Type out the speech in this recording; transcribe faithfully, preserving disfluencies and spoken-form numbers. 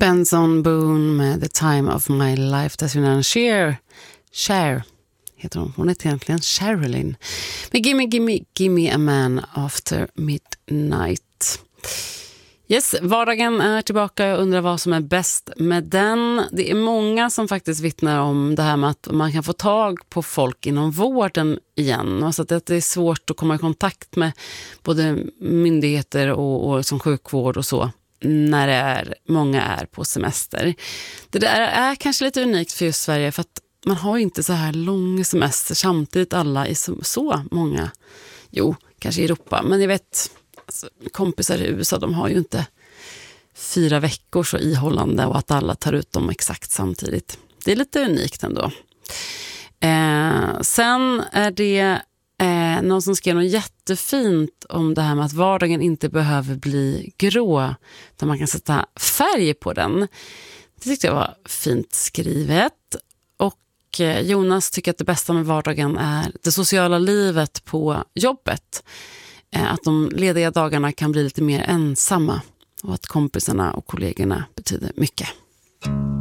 Benson Boone med The Time of My Life. Dessutom Cher, Cher heter hon. Hon heter egentligen Sherilyn. Men Gimme, Gimme, Gimme a Man After Midnight. Yes, vardagen är tillbaka. Jag undrar vad som är bäst med den. Det är många som faktiskt vittnar om det här med att man kan få tag på folk inom vården igen. Alltså att det är svårt att komma i kontakt med både myndigheter och, och som sjukvård och så när det är, många är på semester. Det där är kanske lite unikt för just Sverige, för att man har inte så här lång semester samtidigt alla i så, så många. Jo, kanske i Europa, men jag vet... Alltså, kompisar i U S A, de har ju inte fyra veckor så ihållande och att alla tar ut dem exakt samtidigt. Det är lite unikt ändå. Eh, sen är det eh, någon som skrev något jättefint om det här med att vardagen inte behöver bli grå, utan man kan sätta färg på den. Det tyckte jag var fint skrivet. Och eh, Jonas tycker att det bästa med vardagen är det sociala livet på jobbet. Att de lediga dagarna kan bli lite mer ensamma och att kompisarna och kollegorna betyder mycket.